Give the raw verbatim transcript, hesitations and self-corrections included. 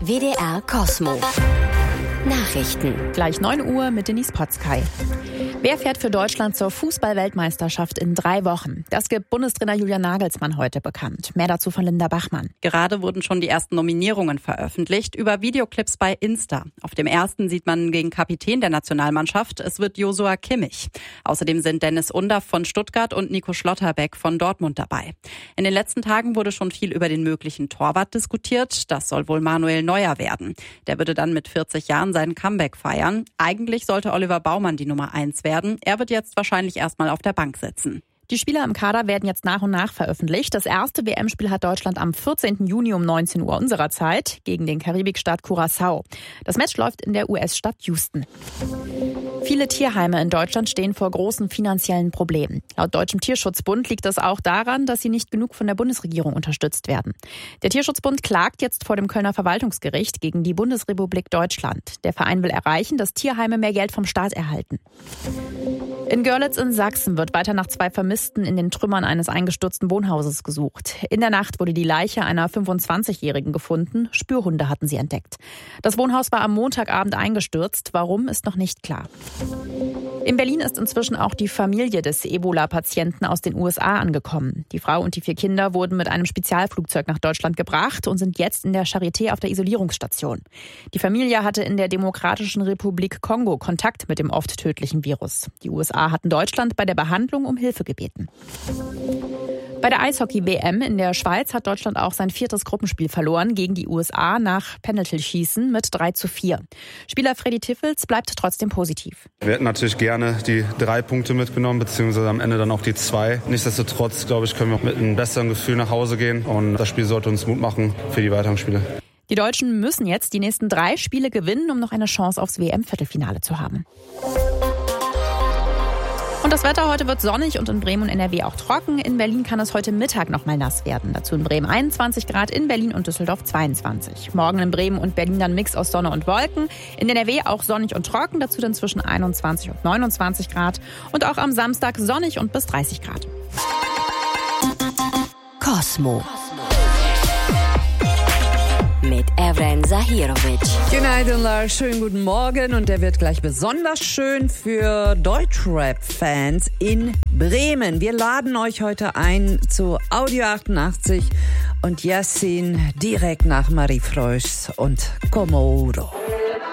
W D R Kosmo. Nachrichten. Gleich neun Uhr mit Denise Potzkei. Wer fährt für Deutschland zur Fußball-Weltmeisterschaft in drei Wochen? Das gibt Bundestrainer Julian Nagelsmann heute bekannt. Mehr dazu von Linda Bachmann. Gerade wurden schon die ersten Nominierungen veröffentlicht über Videoclips bei Insta. Auf dem ersten sieht man den Kapitän der Nationalmannschaft. Es wird Joshua Kimmich. Außerdem sind Dennis Undaff von Stuttgart und Nico Schlotterbeck von Dortmund dabei. In den letzten Tagen wurde schon viel über den möglichen Torwart diskutiert. Das soll wohl Manuel Neuer werden. Der würde dann mit vierzig Jahren seinen Comeback feiern. Eigentlich sollte Oliver Baumann die Nummer eins werden. Er wird jetzt wahrscheinlich erstmal auf der Bank sitzen. Die Spieler im Kader werden jetzt nach und nach veröffentlicht. Das erste W M-Spiel hat Deutschland am vierzehnten Juni um neunzehn Uhr unserer Zeit gegen den Karibikstaat Curaçao. Das Match läuft in der U S-Stadt Houston. Viele Tierheime in Deutschland stehen vor großen finanziellen Problemen. Laut Deutschem Tierschutzbund liegt das auch daran, dass sie nicht genug von der Bundesregierung unterstützt werden. Der Tierschutzbund klagt jetzt vor dem Kölner Verwaltungsgericht gegen die Bundesrepublik Deutschland. Der Verein will erreichen, dass Tierheime mehr Geld vom Staat erhalten. In Görlitz in Sachsen wird weiter nach zwei Vermissten in den Trümmern eines eingestürzten Wohnhauses gesucht. In der Nacht wurde die Leiche einer fünfundzwanzigjährigen gefunden. Spürhunde hatten sie entdeckt. Das Wohnhaus war am Montagabend eingestürzt. Warum, ist noch nicht klar. In Berlin ist inzwischen auch die Familie des Ebola-Patienten aus den U S A angekommen. Die Frau und die vier Kinder wurden mit einem Spezialflugzeug nach Deutschland gebracht und sind jetzt in der Charité auf der Isolierungsstation. Die Familie hatte in der Demokratischen Republik Kongo Kontakt mit dem oft tödlichen Virus. Die U S A hatten Deutschland bei der Behandlung um Hilfe gebeten. Bei der Eishockey-W M in der Schweiz hat Deutschland auch sein viertes Gruppenspiel verloren gegen die U S A nach Penaltyschießen mit drei zu vier. Spieler Freddy Tiffels bleibt trotzdem positiv. Wir hätten natürlich gerne die drei Punkte mitgenommen, beziehungsweise am Ende dann auch die zwei. Nichtsdestotrotz, glaube ich, können wir mit einem besseren Gefühl nach Hause gehen und das Spiel sollte uns Mut machen für die weiteren Spiele. Die Deutschen müssen jetzt die nächsten drei Spiele gewinnen, um noch eine Chance aufs W M-Viertelfinale zu haben. Und das Wetter heute wird sonnig und in Bremen und N R W auch trocken. In Berlin kann es heute Mittag noch mal nass werden. Dazu in Bremen einundzwanzig Grad, in Berlin und Düsseldorf zweiundzwanzig. Morgen in Bremen und Berlin dann Mix aus Sonne und Wolken. In N R W auch sonnig und trocken, dazu dann zwischen einundzwanzig und neunundzwanzig Grad. Und auch am Samstag sonnig und bis dreißig Grad. Kosmo. Mit Evren Zahirovic. Günaydınlar, schönen guten Morgen und der wird gleich besonders schön für Deutschrap-Fans in Bremen. Wir laden euch heute ein zu Audio achtundachtzig und Yassin direkt nach Marie Freuchs und Komoro.